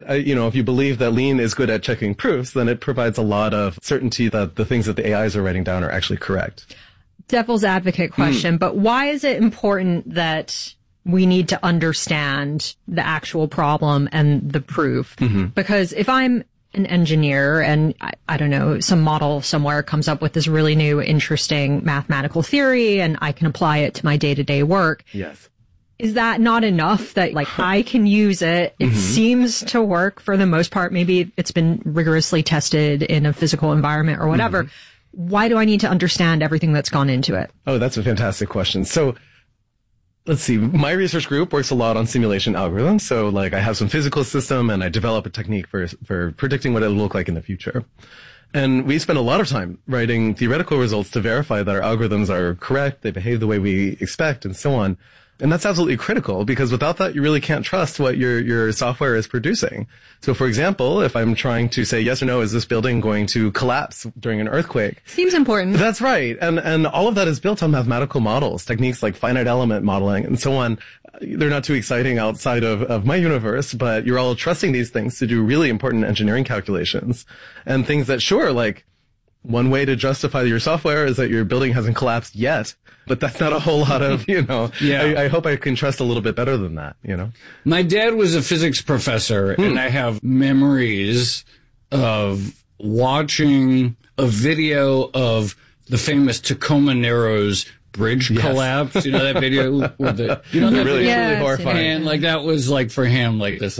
if you believe that Lean is good at checking proofs, then it provides a lot of certainty that the things that the AIs are writing down are actually correct. Devil's advocate question, but why is it important that we need to understand the actual problem and the proof? Because if I'm an engineer and I don't know, some model somewhere comes up with this really new, interesting mathematical theory and I can apply it to my day-to-day work. Yes. Is that not enough that I can use it? It seems to work for the most part. Maybe it's been rigorously tested in a physical environment or whatever. Why do I need to understand everything that's gone into it? Oh, that's a fantastic question. So let's see. My research group works a lot on simulation algorithms. So I have some physical system and I develop a technique for predicting what it'll look like in the future. And we spend a lot of time writing theoretical results to verify that our algorithms are correct, they behave the way we expect, and so on. And that's absolutely critical because without that, you really can't trust what your software is producing. So for example, if I'm trying to say yes or no, is this building going to collapse during an earthquake? Seems important. That's right. And all of that is built on mathematical models, techniques like finite element modeling and so on. They're not too exciting outside of my universe, but you're all trusting these things to do really important engineering calculations and things that one way to justify your software is that your building hasn't collapsed yet, but that's not a whole lot of, I hope I can trust a little bit better than that, My dad was a physics professor and I have memories of watching a video of the famous Tacoma Narrows bridge collapse. You know that video with the, that really, video? Really horrifying. And that was for him, this,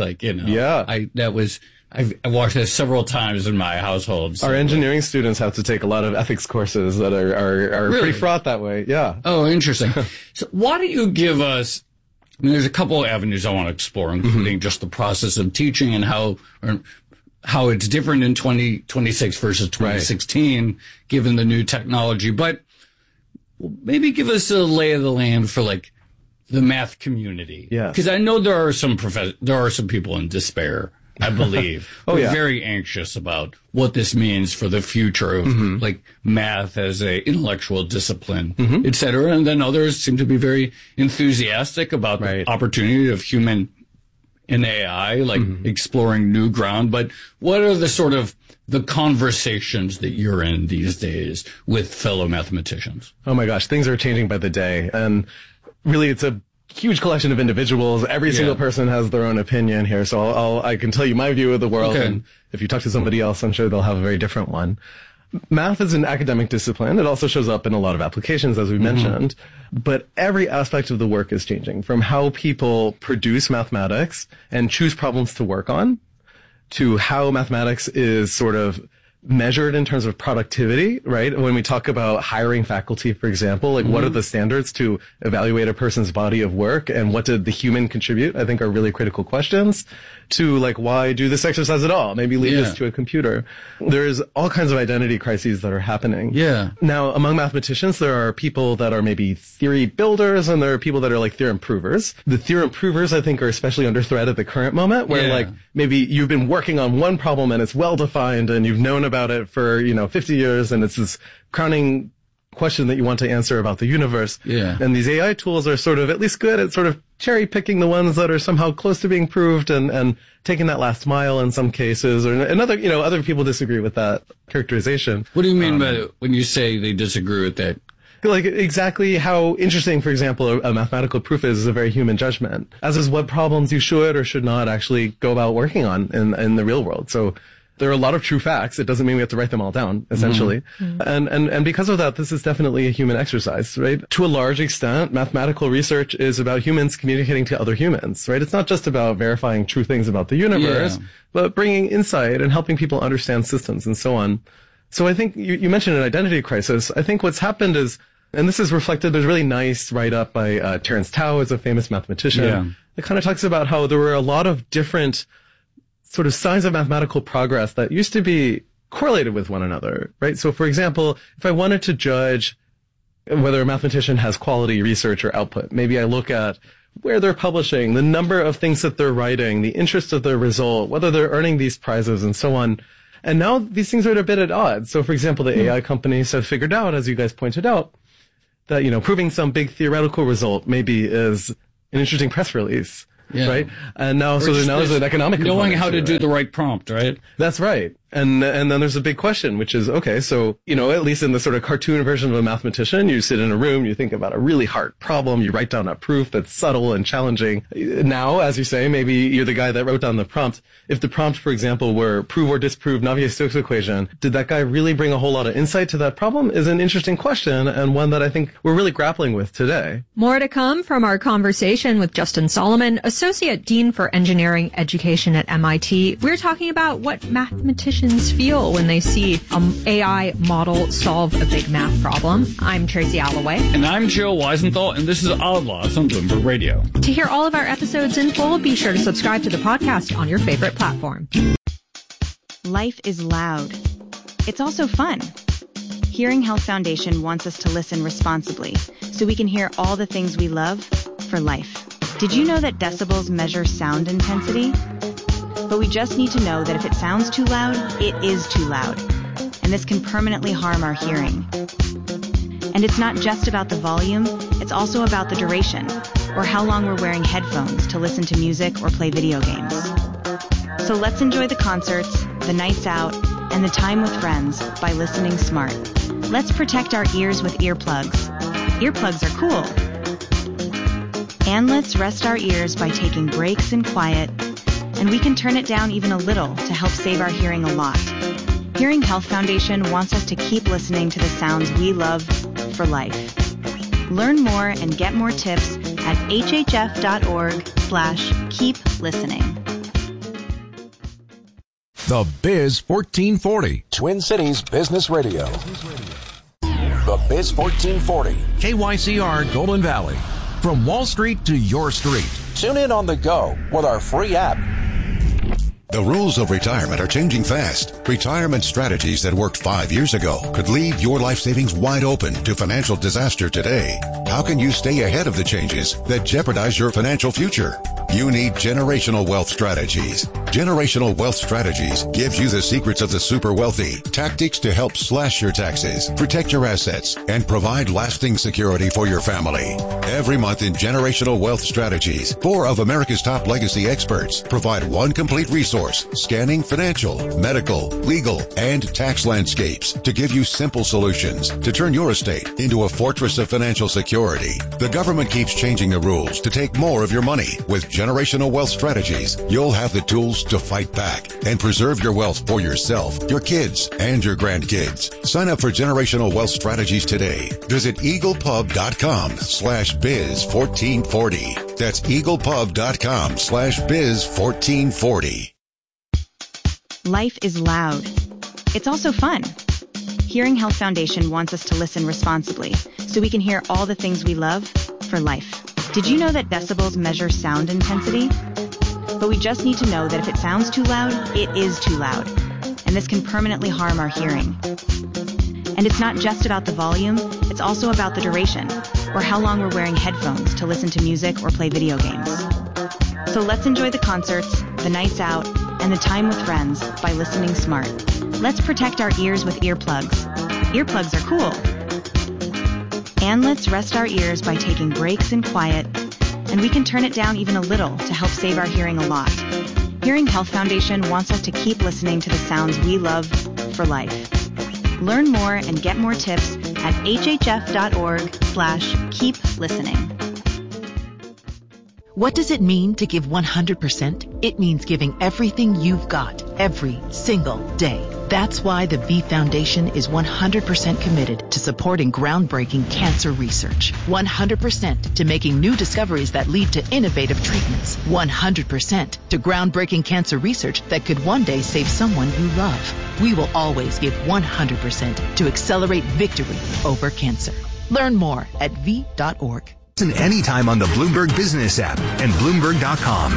I watched this several times in my household. So. Our engineering students have to take a lot of ethics courses that are really? Pretty fraught that way. Yeah. Oh, interesting. So why don't you give us, there's a couple of avenues I want to explore, including just the process of teaching and how it's different in 2026 versus 2016, given the new technology. But maybe give us a lay of the land for the math community. Yeah. Because I know there are some people in despair. I believe. Very anxious about what this means for the future of math as a intellectual discipline, et cetera. And then others seem to be very enthusiastic about the opportunity of human and AI, exploring new ground. But what are the conversations that you're in these days with fellow mathematicians? Oh my gosh, things are changing by the day. And really it's a huge collection of individuals. Every single person has their own opinion here. So I can tell you my view of the world. Okay. And if you talk to somebody else, I'm sure they'll have a very different one. Math is an academic discipline. It also shows up in a lot of applications, as we mentioned. But every aspect of the work is changing, from how people produce mathematics and choose problems to work on, to how mathematics is measured in terms of productivity, right? When we talk about hiring faculty, for example, what are the standards to evaluate a person's body of work and what did the human contribute, I think are really critical questions. To why do this exercise at all? Maybe leave this to a computer. There's all kinds of identity crises that are happening. Yeah. Now, among mathematicians, there are people that are maybe theory builders and there are people that are theorem provers. The theorem provers, I think, are especially under threat at the current moment where maybe you've been working on one problem and it's well defined and you've known about it for, 50 years and it's this crowning question that you want to answer about the universe. Yeah. And these AI tools are at least good at cherry picking the ones that are somehow close to being proved and taking that last mile in some cases. And other people disagree with that characterization. What do you mean by when you say they disagree with that? Exactly how interesting, for example, a mathematical proof is a very human judgment, as is what problems you should or should not actually go about working on in the real world. So there are a lot of true facts. It doesn't mean we have to write them all down, essentially. And because of that, this is definitely a human exercise, right? To a large extent, mathematical research is about humans communicating to other humans, right? It's not just about verifying true things about the universe, but bringing insight and helping people understand systems and so on. So I think you mentioned an identity crisis. I think what's happened is, and this is reflected, there's a really nice write-up by Terence Tao, who's a famous mathematician. It kind of talks about how there were a lot of different signs of mathematical progress that used to be correlated with one another, right? So for example, if I wanted to judge whether a mathematician has quality research or output, maybe I look at where they're publishing, the number of things that they're writing, the interest of their result, whether they're earning these prizes and so on. And now these things are a bit at odds. So for example, the AI companies have figured out, as you guys pointed out, that, proving some big theoretical result maybe is an interesting press release. right? And now, now there's an economic knowing how to it, do right? the right prompt, right? That's right. And then there's a big question, which is, okay, so, at least in the sort of cartoon version of a mathematician, you sit in a room, you think about a really hard problem, you write down a proof that's subtle and challenging. Now, as you say, maybe you're the guy that wrote down the prompt. If the prompt, for example, were prove or disprove Navier-Stokes equation, did that guy really bring a whole lot of insight to that problem? Is an interesting question, and one that I think we're really grappling with today. More to come from our conversation with Justin Solomon, Associate Dean for Engineering Education at MIT. We're talking about what mathematicians feel when they see an AI model solve a big math problem. I'm Tracy Alloway. And I'm Joe Weisenthal, and this is Odd Lots on Bloomberg Radio. To hear all of our episodes in full, be sure to subscribe to the podcast on your favorite platform. Life is loud. It's also fun. Hearing Health Foundation wants us to listen responsibly so we can hear all the things we love for life. Did you know that decibels measure sound intensity? But we just need to know that if it sounds too loud, it is too loud. And this can permanently harm our hearing. And it's not just about the volume, it's also about the duration, or how long we're wearing headphones to listen to music or play video games. So let's enjoy the concerts, the nights out, and the time with friends by listening smart. Let's protect our ears with earplugs. Earplugs are cool. And let's rest our ears by taking breaks in quiet, and we can turn it down even a little to help save our hearing a lot. Hearing Health Foundation wants us to keep listening to the sounds we love for life. Learn more and get more tips at hhf.org/keep listening. The Biz 1440. Twin Cities Business Radio. The Biz 1440. KYCR Golden Valley. From Wall Street to your street. Tune in on the go with our free app. The rules of retirement are changing fast. Retirement strategies that worked 5 years ago could leave your life savings wide open to financial disaster today. How can you stay ahead of the changes that jeopardize your financial future? You need Generational Wealth Strategies. Generational Wealth Strategies gives you the secrets of the super wealthy, tactics to help slash your taxes, protect your assets, and provide lasting security for your family. Every month in Generational Wealth Strategies, 4 of America's top legacy experts provide one complete resource, scanning financial, medical, legal, and tax landscapes to give you simple solutions to turn your estate into a fortress of financial security. The government keeps changing the rules to take more of your money. With Generational Wealth Strategies, you'll have the tools to fight back and preserve your wealth for yourself, your kids, and your grandkids. Sign up for Generational Wealth Strategies today. Visit eaglepub.com/biz1440. That's eaglepub.com/biz1440. Life is loud. It's also fun. Hearing Health Foundation wants us to listen responsibly so we can hear all the things we love for life. Did you know that decibels measure sound intensity? But we just need to know that if it sounds too loud, it is too loud. And this can permanently harm our hearing. And it's not just about the volume, it's also about the duration, or how long we're wearing headphones to listen to music or play video games. So let's enjoy the concerts, the nights out, and the time with friends by listening smart. Let's protect our ears with earplugs. Earplugs are cool. And let's rest our ears by taking breaks in quiet, and we can turn it down even a little to help save our hearing a lot. Hearing Health Foundation wants us to keep listening to the sounds we love for life. Learn more and get more tips at hhf.org/keep listening. What does it mean to give 100%? It means giving everything you've got every single day. That's why the V Foundation is 100% committed to supporting groundbreaking cancer research. 100% to making new discoveries that lead to innovative treatments. 100% to groundbreaking cancer research that could one day save someone you love. We will always give 100% to accelerate victory over cancer. Learn more at v.org. Listen anytime on the Bloomberg Business app and Bloomberg.com.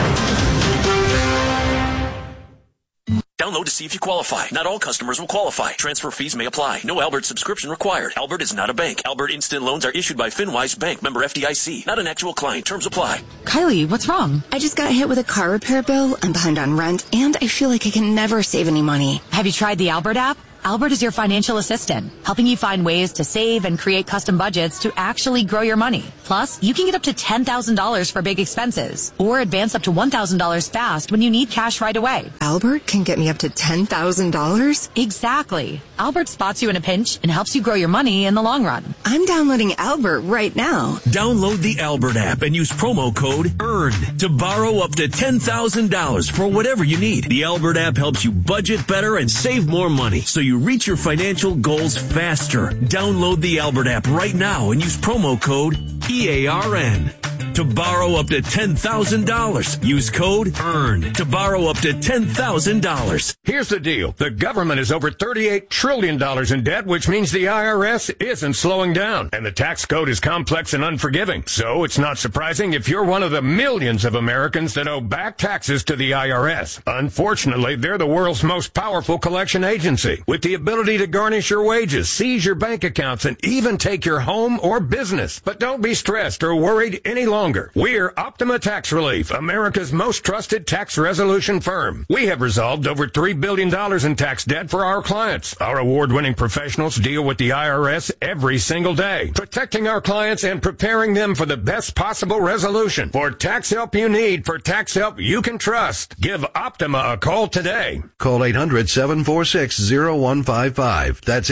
Download to see if you qualify. Not all customers will qualify. Transfer fees may apply. No Albert subscription required. Albert is not a bank. Albert Instant Loans are issued by FinWise Bank, member FDIC. Not an actual client. Terms apply. Kylie, what's wrong? I just got hit with a car repair bill. I'm behind on rent, and I feel like I can never save any money. Have you tried the Albert app? Albert is your financial assistant, helping you find ways to save and create custom budgets to actually grow your money. Plus, you can get up to $10,000 for big expenses or advance up to $1,000 fast when you need cash right away. Albert can get me up to $10,000? Exactly. Albert spots you in a pinch and helps you grow your money in the long run. I'm downloading Albert right now. Download the Albert app and use promo code EARN to borrow up to $10,000 for whatever you need. The Albert app helps you budget better and save more money so you reach your financial goals faster. Download the Albert app right now and use promo code EARN to borrow up to $10,000. Use code EARN to borrow up to $10,000. Here's the deal. The government is over $38 trillion in debt, which means the IRS isn't slowing down. And the tax code is complex and unforgiving. So it's not surprising if you're one of the millions of Americans that owe back taxes to the IRS. Unfortunately, they're the world's most powerful collection agency, with the ability to garnish your wages, seize your bank accounts, and even take your home or business. But don't be stressed or worried any longer. We're Optima Tax Relief, America's most trusted tax resolution firm. We have resolved over $3 billion in tax debt for our clients. Our award-winning professionals deal with the IRS every single day, protecting our clients and preparing them for the best possible resolution. For tax help you need, for tax help you can trust, give Optima a call today. Call 800-746-0155. That's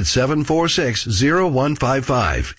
800-746-0155.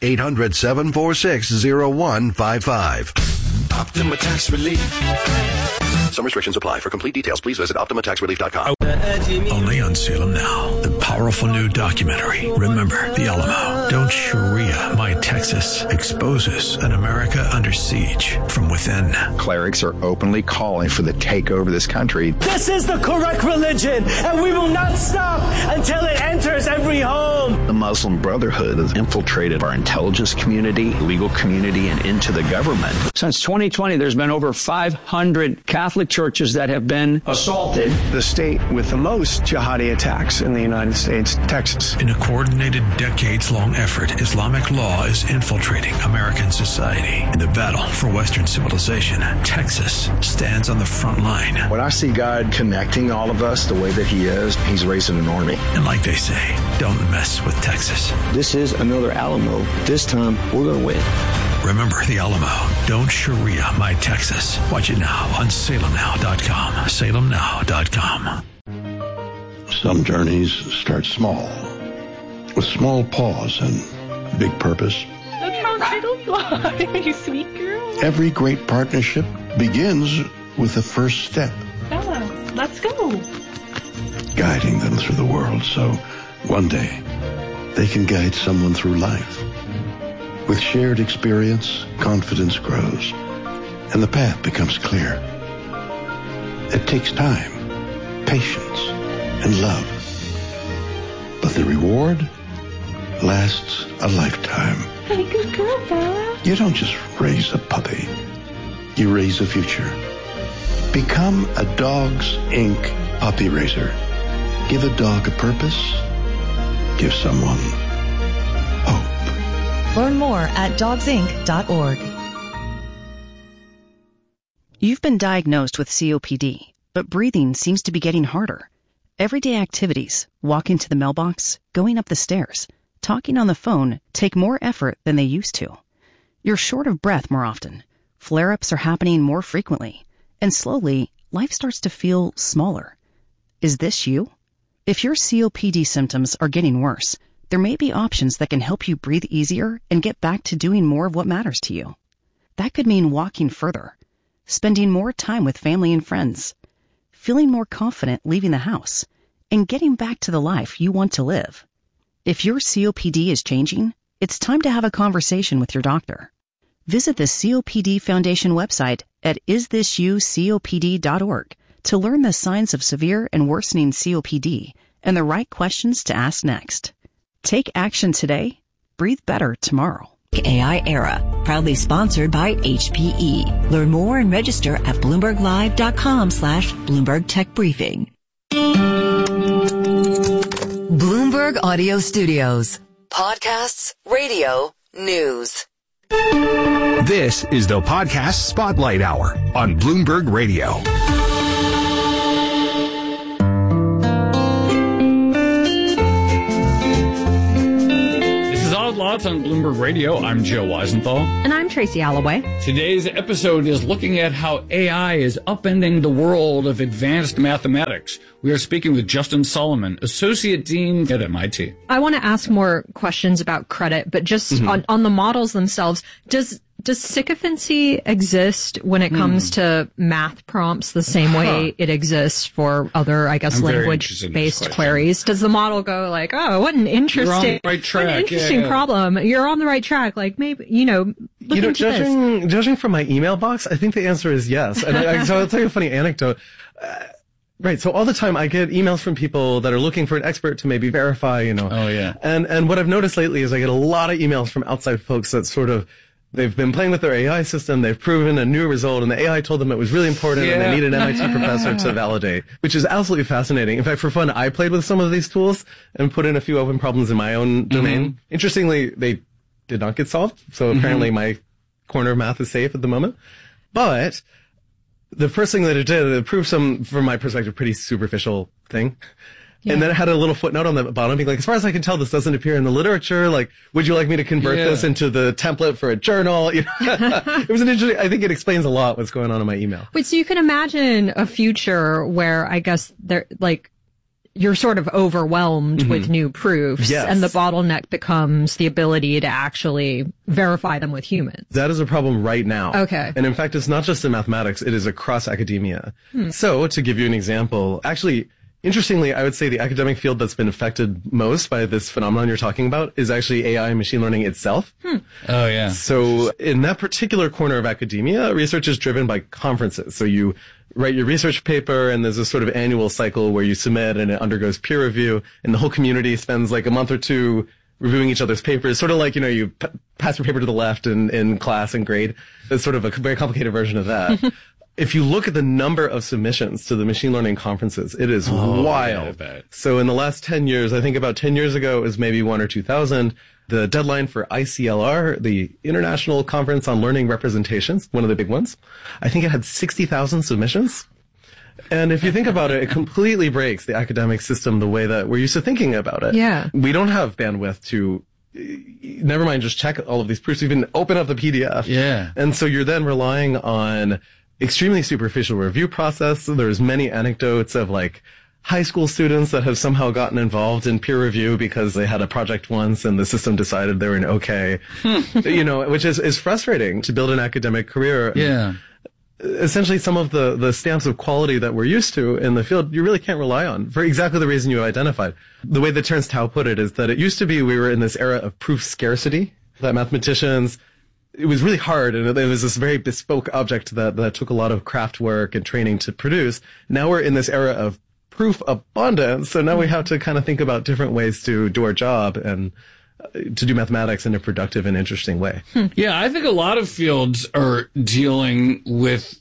800-746-0155. Optima Tax Relief. Some restrictions apply. For complete details, please visit OptimaTaxRelief.com. Only on Salem Now, the powerful new documentary, Remember the Alamo. Don't Sharia My Texas exposes an America under siege from within. Clerics are openly calling for the takeover of this country. This is the correct religion, and we will not stop until it enters every home. The Muslim Brotherhood has infiltrated our intelligence community, legal community, and into the government. Since 2020, there's been over 500 Catholic churches that have been assaulted. The state with the most jihadi attacks in the United States, Texas. In a coordinated, decades-long effort, Islamic law is infiltrating American society. In the battle for Western civilization, Texas stands on the front line. When I see God connecting all of us the way that he is, he's raising an army. And like they say, don't mess with Texas. This is another Alamo. This time, we're going to win. Remember the Alamo. Don't Sharia My Texas. Watch it now on SalemNow.com. SalemNow.com. Some journeys start small, with small pause and big purpose. Look how little you are, you sweet girl. Every great partnership begins with the first step. Bella, let's go. Guiding them through the world so one day they can guide someone through life. With shared experience, confidence grows, and the path becomes clear. It takes time, patience, and love. But the reward lasts a lifetime. Hey, good girl, Bella. You don't just raise a puppy. You raise a future. Become a Dogs Inc. puppy raiser. Give a dog a purpose. Give someone hope. Learn more at dogsinc.org. You've been diagnosed with COPD, but breathing seems to be getting harder. Everyday activities, walking to the mailbox, going up the stairs, talking on the phone take more effort than they used to. You're short of breath more often. Flare-ups are happening more frequently. And slowly, life starts to feel smaller. Is this you? If your COPD symptoms are getting worse, there may be options that can help you breathe easier and get back to doing more of what matters to you. That could mean walking further, spending more time with family and friends, feeling more confident leaving the house, and getting back to the life you want to live. If your COPD is changing, it's time to have a conversation with your doctor. Visit the COPD Foundation website at isthisyoucopd.org to learn the signs of severe and worsening COPD and the right questions to ask next. Take action today. Breathe better tomorrow. AI Era, proudly sponsored by HPE. Learn more and register at BloombergLive.com/Bloomberg Tech Briefing. Bloomberg Audio Studios. Podcasts, radio, news. This is the Podcast Spotlight Hour on Bloomberg Radio. Outlaw Thoughts on Bloomberg Radio. I'm Joe Weisenthal. And I'm Tracy Alloway. Today's episode is looking at how AI is upending the world of advanced mathematics. We are speaking with Justin Solomon, Associate Dean at MIT. I want to ask more questions about credit, but just on the models themselves, does sycophancy exist when it comes to math prompts the same way it exists for other, I guess, language-based queries? Does the model go like, oh, what an interesting, You're on the right track. What an interesting problem. You're on the right track. Like maybe, look into this. Judging from my email box, I think the answer is yes. And so I'll tell you a funny anecdote. Right. So all the time I get emails from people that are looking for an expert to maybe verify, Oh, yeah. And what I've noticed lately is I get a lot of emails from outside folks that sort of, they've been playing with their AI system, they've proven a new result, and the AI told them it was really important, and they need an MIT professor to validate, which is absolutely fascinating. In fact, for fun, I played with some of these tools and put in a few open problems in my own domain. Interestingly, they did not get solved, so apparently my corner of math is safe at the moment. But the first thing that it did, it proved some, from my perspective, pretty superficial thing. Yeah. And then it had a little footnote on the bottom being like, as far as I can tell, this doesn't appear in the literature. Like, would you like me to convert this into the template for a journal? It was an interesting, I think it explains a lot what's going on in my email. Wait, so you can imagine a future where I guess you're sort of overwhelmed with new proofs, and the bottleneck becomes the ability to actually verify them with humans. That is a problem right now. Okay. And in fact, it's not just in mathematics, it is across academia. So, to give you an example, actually, interestingly, I would say the academic field that's been affected most by this phenomenon you're talking about is actually AI and machine learning itself. Oh, yeah. So in that particular corner of academia, research is driven by conferences. So you write your research paper, and there's a sort of annual cycle where you submit and it undergoes peer review, and the whole community spends like a month or two reviewing each other's papers, sort of like, you pass your paper to the left in class and grade. It's sort of a very complicated version of that. If you look at the number of submissions to the machine learning conferences, it is wild. Yeah, so in the last 10 years, I think about 10 years ago, it was maybe 1,000 or 2,000. The deadline for ICLR, the International Conference on Learning Representations, one of the big ones, I think it had 60,000 submissions. And if you think about it, it completely breaks the academic system the way that we're used to thinking about it. Yeah. We don't have bandwidth to, never mind just check all of these proofs, even open up the PDF. Yeah. And so you're then relying on extremely superficial review process. There's many anecdotes of like high school students that have somehow gotten involved in peer review because they had a project once and the system decided they were an okay, which is frustrating to build an academic career. Yeah. Essentially, some of the stamps of quality that we're used to in the field, you really can't rely on for exactly the reason you identified. The way that Terence Tao put it is that it used to be we were in this era of proof scarcity, that mathematicians, it was really hard, and it was this very bespoke object that took a lot of craft work and training to produce. Now we're in this era of proof abundance, so now we have to kind of think about different ways to do our job and to do mathematics in a productive and interesting way. Yeah, I think a lot of fields are dealing with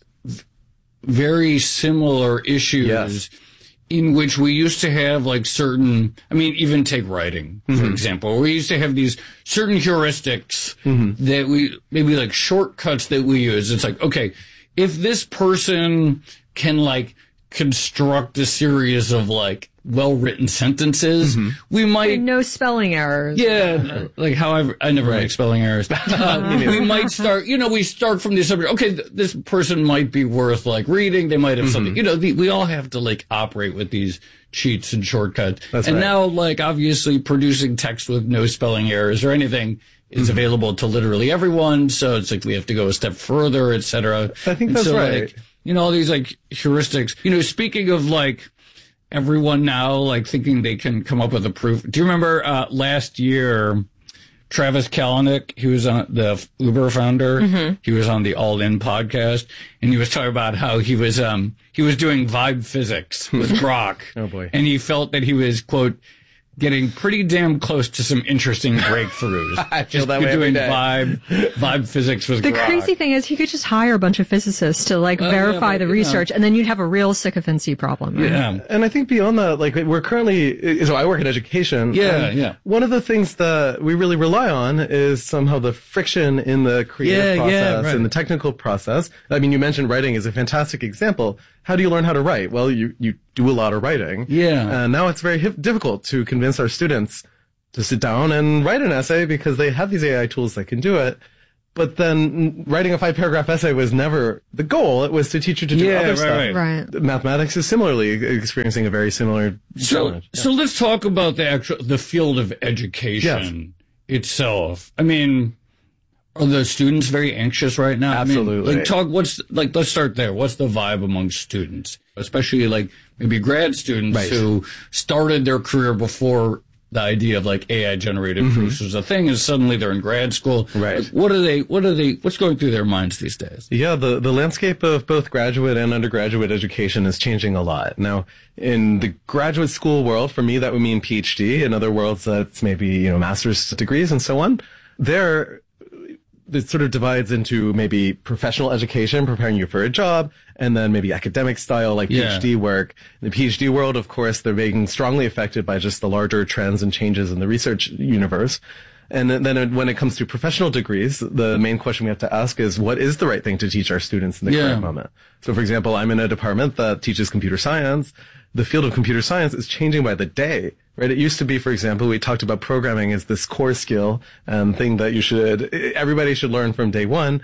very similar issues in which we used to have like certain, even take writing, for example. We used to have these certain heuristics that we, maybe like shortcuts that we use. It's like, okay, if this person can like construct a series of like well-written sentences, we might... No spelling errors. Yeah, like however, I never make spelling errors. We might start, we start from the assumption, okay, this person might be worth like reading, they might have something, we all have to like operate with these cheats and shortcuts. Now like obviously producing text with no spelling errors or anything is available to literally everyone, so it's like we have to go a step further, etc. I think that's right. Like, all these like heuristics, speaking of like everyone now like thinking they can come up with a proof. Do you remember last year, Travis Kalanick, he was on the Uber founder. He was on the All In podcast, and he was talking about how he was doing vibe physics with Grok. Oh boy. And he felt that he was, quote, getting pretty damn close to some interesting breakthroughs. I feel that way every day. Vibe physics with The Grok. crazy thing is he could just hire a bunch of physicists to verify the research, and then you'd have a real sycophancy problem. Right? Yeah. And I think beyond that, like we're currently, so I work in education. Yeah. One of the things that we really rely on is somehow the friction in the creative process and the technical process. You mentioned writing is a fantastic example. How do you learn how to write? Well, you do a lot of writing. Yeah. And now it's very difficult to convince our students to sit down and write an essay because they have these AI tools that can do it. But then writing a 5-paragraph essay was never the goal. It was to teach you to do other stuff. Right. Mathematics is similarly experiencing a very similar challenge. So let's talk about the field of education itself. I mean, are the students very anxious right now? Absolutely. I mean, let's start there. What's the vibe among students, especially like maybe grad students who started their career before the idea of like AI generated proofs was a thing, and suddenly they're in grad school. Right. What's going through their minds these days? Yeah, the landscape of both graduate and undergraduate education is changing a lot. Now, in the graduate school world, for me, that would mean PhD. In other worlds, that's maybe, master's degrees and so on. It sort of divides into maybe professional education, preparing you for a job, and then maybe academic style, like PhD work. In the PhD world, of course, they're being strongly affected by just the larger trends and changes in the research universe. And then when it comes to professional degrees, the main question we have to ask is, what is the right thing to teach our students in the current moment? So, for example, I'm in a department that teaches computer science. The field of computer science is changing by the day, right? It used to be, for example, we talked about programming as this core skill and thing that everybody should learn from day one.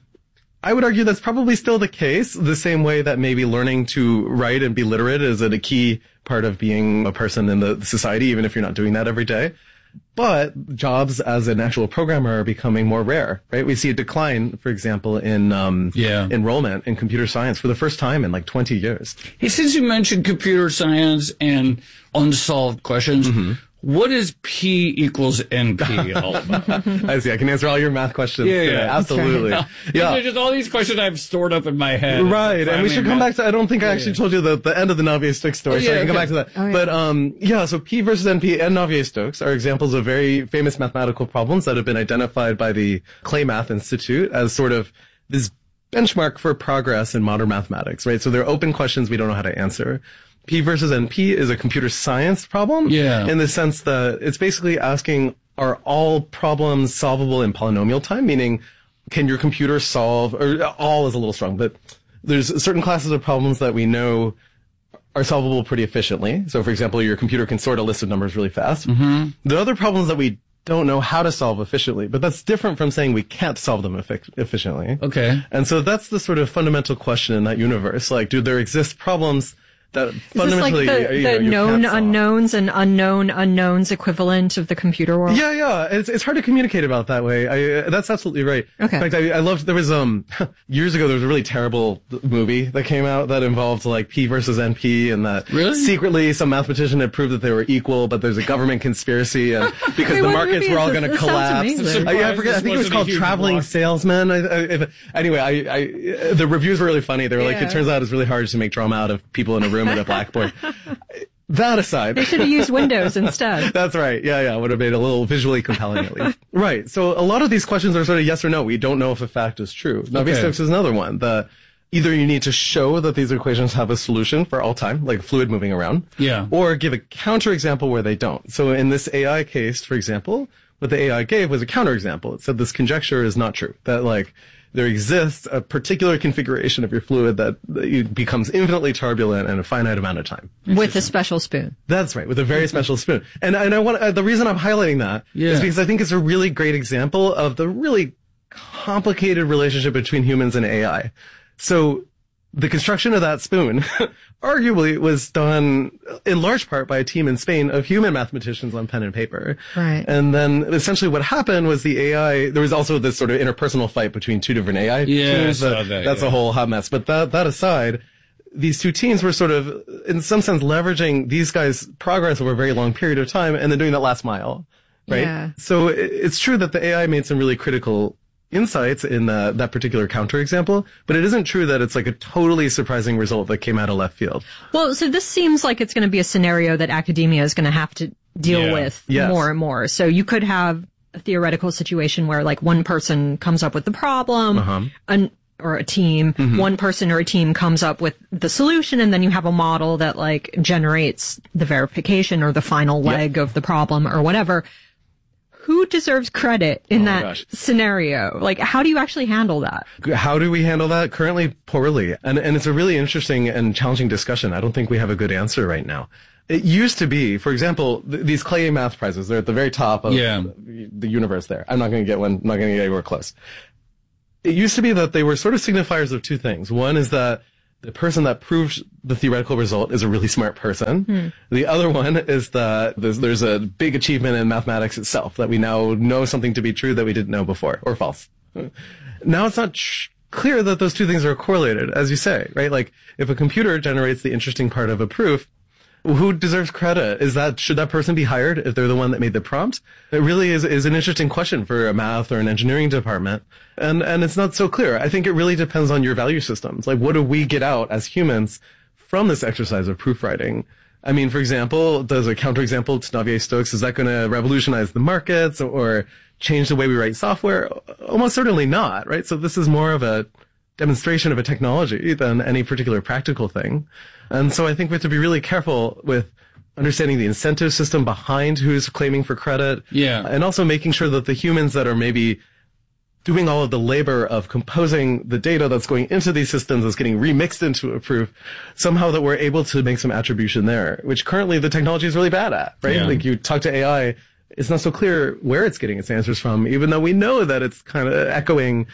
I would argue that's probably still the case, the same way that maybe learning to write and be literate is a key part of being a person in the society, even if you're not doing that every day. But jobs as an actual programmer are becoming more rare, right? We see a decline, for example, in enrollment in computer science for the first time in like 20 years. Hey, since you mentioned computer science and unsolved questions, what is P equals NP all about? I see. I can answer all your math questions. Yeah, absolutely. Right. There's just all these questions I've stored up in my head. Right. And we should come back to, I don't think I actually told you the end of the Navier-Stokes story, so I can come back to that. But, so P versus NP and Navier-Stokes are examples of very famous mathematical problems that have been identified by the Clay Math Institute as sort of this benchmark for progress in modern mathematics, right? So they're open questions we don't know how to answer. P versus NP is a computer science problem in the sense that it's basically asking, are all problems solvable in polynomial time? Meaning, can your computer solve, or all is a little strong, but there's certain classes of problems that we know are solvable pretty efficiently. So, for example, your computer can sort a list of numbers really fast. The other problems that we don't know how to solve efficiently, but that's different from saying we can't solve them efficiently. Okay. And so that's the sort of fundamental question in that universe. Like, do there exist problems that fundamentally, like the known unknowns and unknown unknowns equivalent of the computer world? Yeah. It's hard to communicate about that way. That's absolutely right. Okay. In fact, I loved, there was, years ago, there was a really terrible movie that came out that involved like P versus NP, and that secretly some mathematician had proved that they were equal, but there's a government conspiracy, and because the markets were all going to collapse. I forget, I think it was called Traveling Salesman. Anyway, the reviews were really funny. They were like, it turns out it's really hard to make drama out of people in a room with a blackboard. That aside. They should have used Windows instead. That's right. Yeah. Would have made it a little visually compelling at least. Right. So a lot of these questions are sort of yes or no. We don't know if a fact is true. Navier-Stokes is another one. Either you need to show that these equations have a solution for all time, like fluid moving around. Yeah. Or give a counterexample where they don't. So in this AI case, for example, what the AI gave was a counterexample. It said this conjecture is not true. That there exists a particular configuration of your fluid that becomes infinitely turbulent in a finite amount of time. With a special spoon. That's right, with a very special spoon. And I want, the reason I'm highlighting that is because I think it's a really great example of the really complicated relationship between humans and AI. So the construction of that spoon arguably was done in large part by a team in Spain of human mathematicians on pen and paper. Right. And then essentially what happened was the AI, there was also this sort of interpersonal fight between two different AI teams. That's a whole hot mess. But that aside, these two teams were sort of, in some sense, leveraging these guys' progress over a very long period of time and then doing that last mile. Right. Yeah. So it's true that the AI made some really critical insights in that particular counterexample, but it isn't true that it's like a totally surprising result that came out of left field. Well, so this seems like it's going to be a scenario that academia is going to have to deal with more and more. So you could have a theoretical situation where like one person comes up with the problem, or a team, one person or a team comes up with the solution, and then you have a model that like generates the verification or the final leg of the problem or whatever. Who deserves credit in that scenario? Like, how do you actually handle that? How do we handle that? Currently, poorly. And it's a really interesting and challenging discussion. I don't think we have a good answer right now. It used to be, for example, these Clay math prizes, they're at the very top of the universe there. I'm not going to get one, I'm not going to get anywhere close. It used to be that they were sort of signifiers of two things. One is that the person that proved the theoretical result is a really smart person. The other one is that there's a big achievement in mathematics itself, that we now know something to be true that we didn't know before, or false. Now it's not clear that those two things are correlated, as you say, right? Like, if a computer generates the interesting part of a proof, who deserves credit? Should that person be hired if they're the one that made the prompt? It really is an interesting question for a math or an engineering department. And it's not so clear. I think it really depends on your value systems. Like, what do we get out as humans from this exercise of proof writing? I mean, for example, does a counterexample to Navier-Stokes, is that going to revolutionize the markets or change the way we write software? Almost certainly not, right? So this is more of a demonstration of a technology than any particular practical thing. And so I think we have to be really careful with understanding the incentive system behind who's claiming for credit. Yeah. And also making sure that the humans that are maybe doing all of the labor of composing the data that's going into these systems, that's getting remixed into a proof, somehow that we're able to make some attribution there, which currently the technology is really bad at, right? Yeah. Like, you talk to AI, it's not so clear where it's getting its answers from, even though we know that it's kind of echoing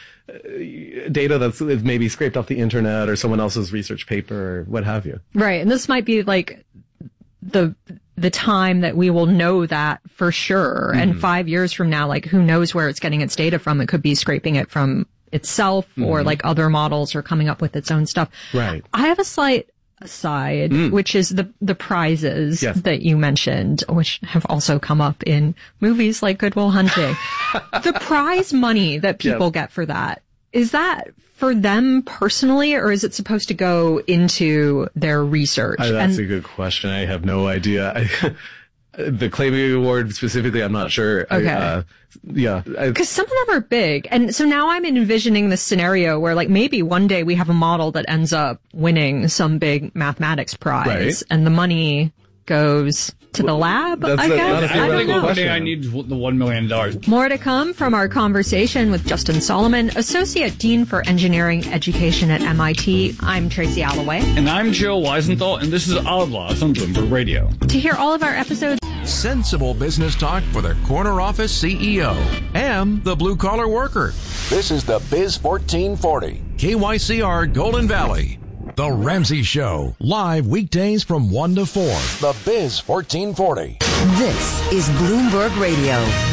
data that's maybe scraped off the internet or someone else's research paper or what have you. Right. And this might be like the time that we will know that for sure. And 5 years from now, like, who knows where it's getting its data from? It could be scraping it from itself or like other models, or coming up with its own stuff. Right. I have a slight aside, which is the prizes that you mentioned, which have also come up in movies like Good Will Hunting. The prize money that people get for that, is that for them personally, or is it supposed to go into their research? That's a good question. I have no idea. The Clay Award specifically, I'm not sure. Okay. Because some of them are big. And so now I'm envisioning this scenario where, like, maybe one day we have a model that ends up winning some big mathematics prize, and the money goes to the lab, I guess? I think one day I need the $1 million. More to come from our conversation with Justin Solomon, Associate Dean for Engineering Education at MIT. I'm Tracy Alloway. And I'm Joe Weisenthal, and this is Outlaws on Bloomberg Radio. To hear all of our episodes, sensible business talk for the corner office CEO and the blue-collar worker. This is the Biz 1440. KYCR Golden Valley. The Ramsey Show, live weekdays from 1 to 4. The Biz 1440. This is Bloomberg Radio.